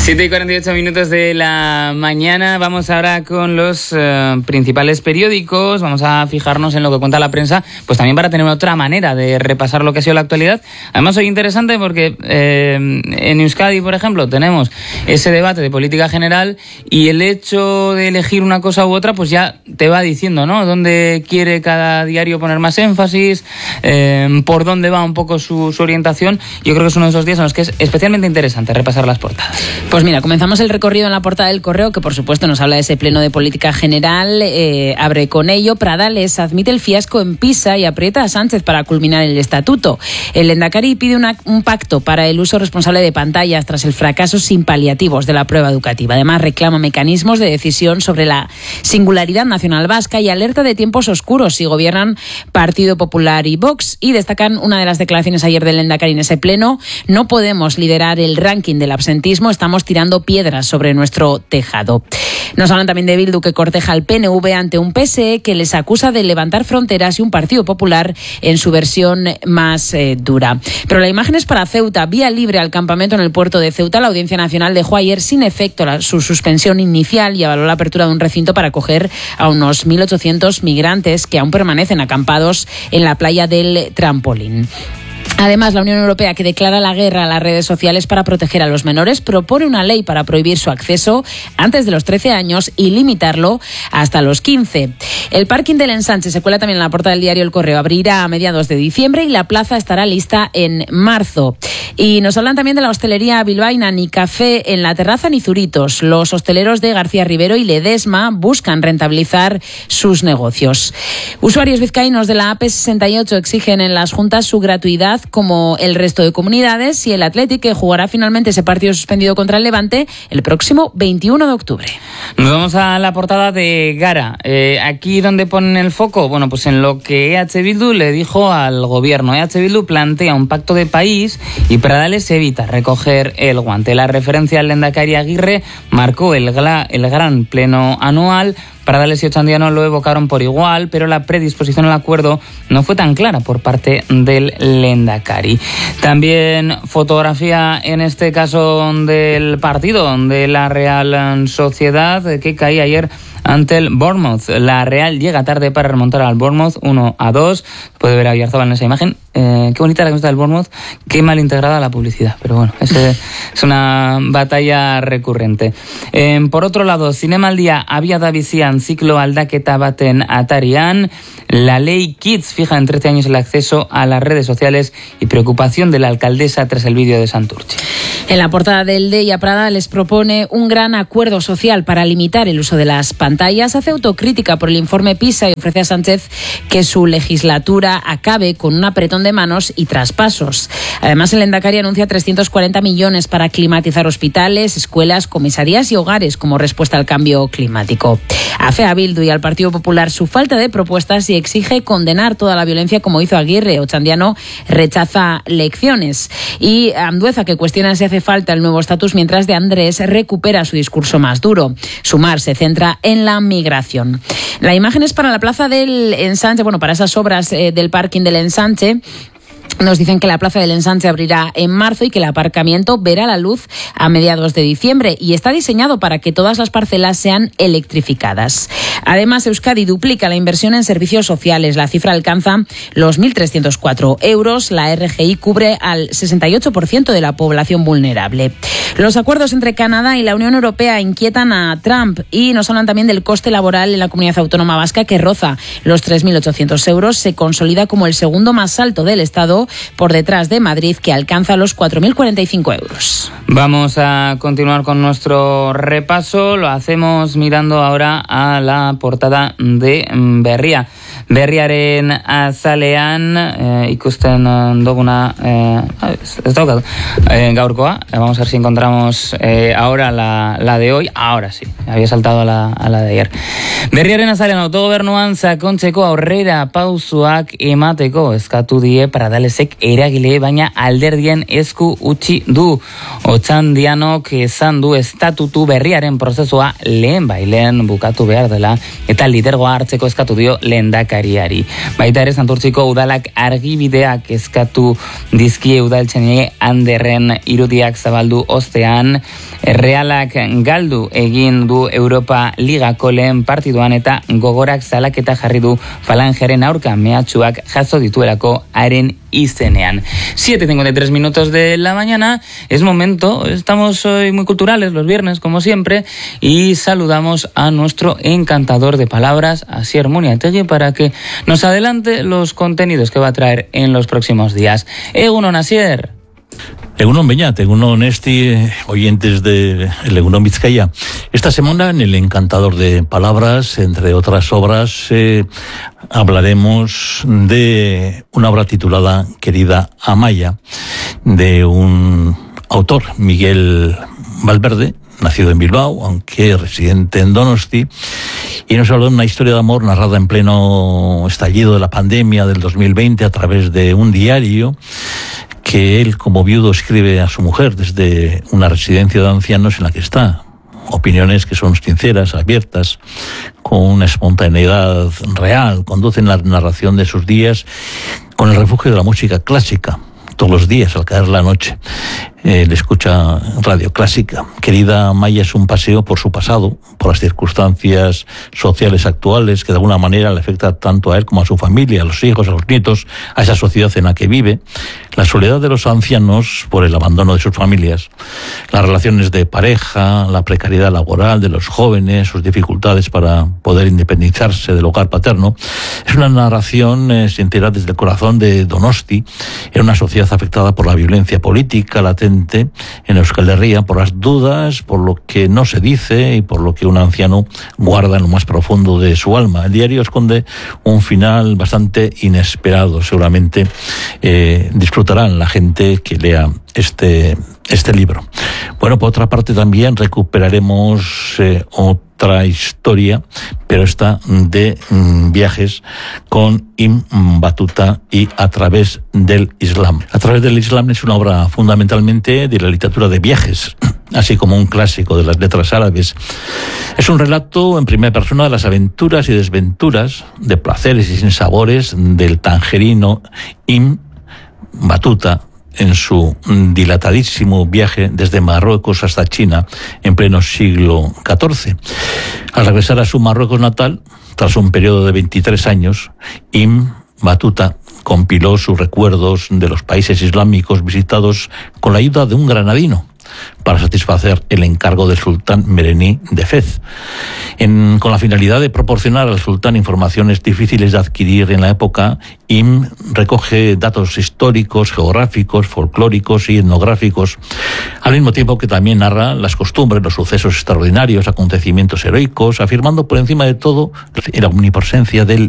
7:48 de la mañana. Vamos ahora con los principales periódicos. Vamos a fijarnos en lo que cuenta la prensa, pues también para tener otra manera de repasar lo que ha sido la actualidad. Además, hoy interesante porque en Euskadi, por ejemplo, tenemos ese debate de política general y el hecho de elegir una cosa u otra, pues ya te va diciendo, ¿no?, dónde quiere cada diario poner más énfasis, por dónde va un poco su orientación. Yo creo que es uno de esos días en los que es especialmente interesante repasar las portadas. Pues mira, comenzamos el recorrido en la portada del Correo, que por supuesto nos habla de ese pleno de política general. Abre con ello: Pradales admite el fiasco en Pisa y aprieta a Sánchez para culminar el estatuto. El Lehendakari pide un pacto para el uso responsable de pantallas tras el fracaso sin paliativos de la prueba educativa. Además, reclama mecanismos de decisión sobre la singularidad nacional vasca y alerta de tiempos oscuros si gobiernan Partido Popular y Vox. Y destacan una de las declaraciones ayer del Lehendakari en ese pleno: no podemos liderar el ranking del absentismo, estamos tirando piedras sobre nuestro tejado. Nos hablan también de Bildu, que corteja al PNV ante un PSE que les acusa de levantar fronteras y un Partido Popular en su versión más dura. Pero la imagen es para Ceuta. Vía libre al campamento en el puerto de Ceuta. La Audiencia Nacional dejó ayer sin efecto su suspensión inicial y avaló la apertura de un recinto para acoger a unos 1.800 migrantes que aún permanecen acampados en la playa del Trampolín. Además, la Unión Europea, que declara la guerra a las redes sociales para proteger a los menores, propone una ley para prohibir su acceso antes de los 13 años y limitarlo hasta los 15. El parking del Ensanche, se cuela también en la portada del diario El Correo, abrirá a mediados de diciembre y la plaza estará lista en marzo. Y nos hablan también de la hostelería bilbaína. Ni café en la terraza ni zuritos. Los hosteleros de García Rivero y Ledesma buscan rentabilizar sus negocios. Usuarios vizcaínos de la AP68 exigen en las juntas su gratuidad como el resto de comunidades, y el Athletic, que jugará finalmente ese partido suspendido contra el Levante el próximo 21 de octubre. Nos vamos a la portada de Gara. Aquí donde ponen el foco, bueno, pues en lo que EH Bildu le dijo al gobierno. EH Bildu plantea un pacto de país y Pradales evita recoger el guante. La referencia al Lehendakari Aguirre marcó el gran pleno anual. Pradales y Ochandiano lo evocaron por igual, pero la predisposición al acuerdo no fue tan clara por parte del Lehendakari. También fotografía, en este caso del partido de la Real Sociedad, que caía ayer ante el Bournemouth. La Real llega tarde para remontar al Bournemouth 1-2. Puede ver a Villarzábal en esa imagen. Qué bonita la camiseta del Bournemouth, qué mal integrada la publicidad, pero bueno, es una batalla recurrente. Por otro lado, Zinema al día, abiada bizian ziklo aldaketa baten atarian. La ley Kids fija en 13 años el acceso a las redes sociales y preocupación de la alcaldesa tras el vídeo de Santurce. En la portada del Deia, Prada les propone un gran acuerdo social para limitar el uso de las pantallas. Hace autocrítica por el informe PISA y ofrece a Sánchez que su legislatura acabe con un apretón de manos y traspasos. Además, el Lehendakari anuncia 340 millones para climatizar hospitales, escuelas, comisarías y hogares como respuesta al cambio climático. Afea a Bildu y al Partido Popular su falta de propuestas y exige condenar toda la violencia como hizo Aguirre. Ochandiano rechaza lecciones. Y Andueza, que cuestiona si hace falta el nuevo estatus, mientras de Andrés recupera su discurso más duro. Sumar se centra en la migración. La imagen es para la plaza del Ensanche, bueno, para esas obras del parking del Ensanche. Nos dicen que la plaza del Ensanche abrirá en marzo y que el aparcamiento verá la luz a mediados de diciembre, y está diseñado para que todas las parcelas sean electrificadas. Además, Euskadi duplica la inversión en servicios sociales. La cifra alcanza los 1.304 euros. La RGI cubre al 68% de la población vulnerable. Los acuerdos entre Canadá y la Unión Europea inquietan a Trump, y nos hablan también del coste laboral en la comunidad autónoma vasca, que roza los 3.800 euros. Se consolida como el segundo más alto del Estado, por detrás de Madrid, que alcanza los 4.045 euros. Vamos a continuar con nuestro repaso. Lo hacemos mirando ahora a la portada de Berria. Berriaren azalean ikusten duguna ez daukat gaurkoa. Vamos a ver si encontramos ahora la de hoy. Ahora sí, había saltado a la de ayer. Berriaren azalean autogobernuan sakontzeko aurrera pausuak emateko eskatu die Pradalesek eragile, baina alderdien esku utzi du. Ochandianok esan du estatutu berriaren prozesua lehen bukatu behar dela, eta lidergoa hartzeko eskatu dio Lehendakari lehendakariari. Baita ere Santurtziko udalak argibideak eskatu dizkie udaltzainei Anderren irudiak zabaldu ostean, Realak galdu egin du Europa Ligako lehen partiduan eta gogorak salaketa jarri du Falangeren aurka mehatxuak jaso dituelako haren izenean. 7:53 minutos de la mañana, es momento, estamos hoy muy culturales los viernes como siempre, y saludamos a nuestro encantador de palabras, Asier Muniategui, para que nos adelante los contenidos que va a traer en los próximos días. Egunon, Asier. Egunon Beñat, Egunon Esti, oyentes de Egunon Vizcaya. Esta semana en el Encantador de Palabras, entre otras obras, hablaremos de una obra titulada Querida Amaya, de un autor, Miguel Valverde, nacido en Bilbao, aunque residente en Donosti, y nos habló de una historia de amor narrada en pleno estallido de la pandemia del 2020 a través de un diario que él, como viudo, escribe a su mujer desde una residencia de ancianos en la que está. Opiniones que son sinceras, abiertas, con una espontaneidad real, conducen la narración de sus días con el refugio de la música clásica. Todos los días, al caer la noche, le escucha Radio Clásica. Querida Amaya es un paseo por su pasado, por las circunstancias sociales actuales que de alguna manera le afectan tanto a él como a su familia, a los hijos, a los nietos, a esa sociedad en la que vive. La soledad de los ancianos por el abandono de sus familias, las relaciones de pareja, la precariedad laboral de los jóvenes, sus dificultades para poder independizarse del hogar paterno. Es una narración sincera desde el corazón de Donosti, en una sociedad afectada por la violencia política latente en Euskal Herria, por las dudas, por lo que no se dice y por lo que un anciano guarda en lo más profundo de su alma. El diario esconde un final bastante inesperado. Seguramente disfrutarán la gente que lea este libro. Bueno, por otra parte también recuperaremos otra historia, pero esta de viajes con Ibn Battuta y a través del Islam. A través del Islam es una obra fundamentalmente de la literatura de viajes, así como un clásico de las letras árabes. Es un relato en primera persona de las aventuras y desventuras, de placeres y sinsabores del tangerino Ibn Battuta en su dilatadísimo viaje desde Marruecos hasta China en pleno siglo XIV. Al regresar a su Marruecos natal, tras un periodo de 23 años, Ibn Battuta compiló sus recuerdos de los países islámicos visitados con la ayuda de un granadino para satisfacer el encargo del sultán Merení de Fez, con la finalidad de proporcionar al sultán informaciones difíciles de adquirir en la época. Ibn recoge datos históricos, geográficos, folclóricos y etnográficos, al mismo tiempo que también narra las costumbres, los sucesos extraordinarios, acontecimientos heroicos, afirmando por encima de todo la omnipresencia del